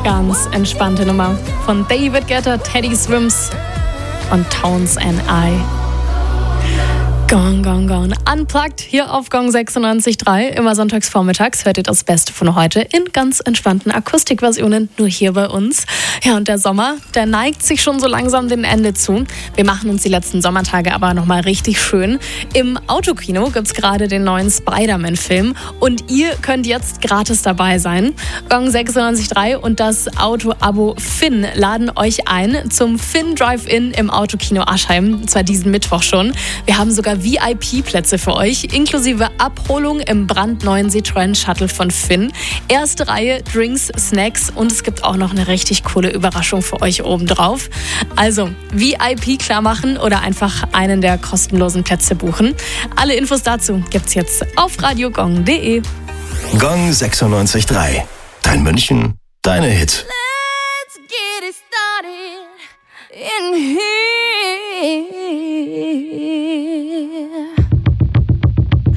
Ganz entspannte Nummer von David Guetta, Teddy Swims und Tones and I. Gone, gone, gone. Unplugged hier auf Gong 96.3. Immer sonntags vormittags hört ihr das Beste von heute in ganz entspannten Akustikversionen, nur hier bei uns. Ja, und der Sommer, der neigt sich schon so langsam dem Ende zu. Wir machen uns die letzten Sommertage aber nochmal richtig schön. Im Autokino gibt es gerade den neuen Spider-Man-Film und ihr könnt jetzt gratis dabei sein. Gong 96.3 und das Auto-Abo Finn laden euch ein zum Finn Drive-In im Autokino Aschheim, und zwar diesen Mittwoch schon. Wir haben sogar VIP-Plätze für euch, inklusive Abholung im brandneuen Citroën Shuttle von Finn. Erste Reihe, Drinks, Snacks und es gibt auch noch eine richtig coole Überraschung für euch obendrauf. Also VIP klar machen oder einfach einen der kostenlosen Plätze buchen. Alle Infos dazu gibt's jetzt auf radiogong.de. Gong 96.3. Dein München, deine Hits. Let's get it started in here.